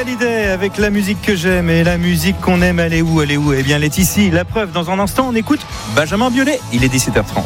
Hallyday avec la musique que j'aime et la musique qu'on aime, elle est où? Eh bien, elle est ici. La preuve, dans un instant, on écoute Benjamin Biolay. Il est 17h30.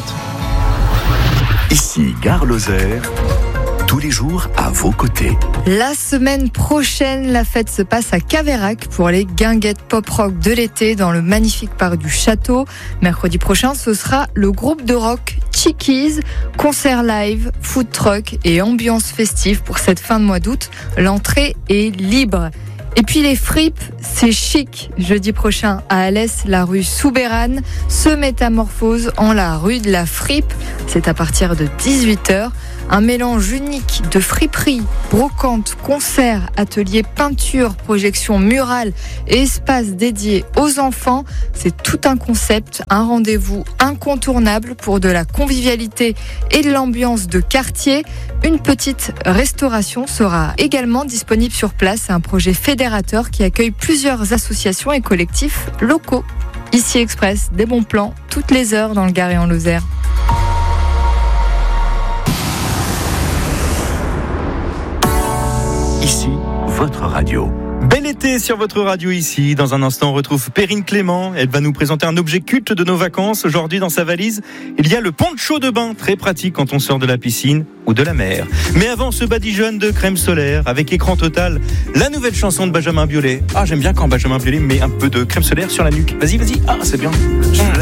Ici, Gare Lozère, tous les jours à vos côtés. La semaine prochaine, la fête se passe à Caveyrac pour les guinguettes pop-rock de l'été dans le magnifique parc du Château. Mercredi prochain, ce sera le groupe de rock Chickies, concert live, food truck et ambiance festive pour cette fin de mois d'août. L'entrée est libre. Et puis les fripes, c'est chic. Jeudi prochain à Alès, la rue Soubérane se métamorphose en la rue de la fripe. C'est à partir de 18h. Un mélange unique de friperie, brocante, concerts, ateliers peinture, projections murales et espaces dédiés aux enfants. C'est tout un concept, un rendez-vous incontournable pour de la convivialité et de l'ambiance de quartier. Une petite restauration sera également disponible sur place. C'est un projet fédérateur qui accueille plusieurs associations et collectifs locaux. Ici Express, des bons plans toutes les heures dans le Gard et en Lozère. Ici, votre radio. Bel été sur votre radio ici. Dans un instant, on retrouve Perrine Clément. Elle va nous présenter un objet culte de nos vacances. Aujourd'hui, dans sa valise, il y a le poncho de bain, très pratique quand on sort de la piscine ou de la mer. Mais avant, ce badigeonne de crème solaire avec écran total, la nouvelle chanson de Benjamin Biolay. Ah, j'aime bien quand Benjamin Biolay met un peu de crème solaire sur la nuque. Vas-y. Ah, c'est bien.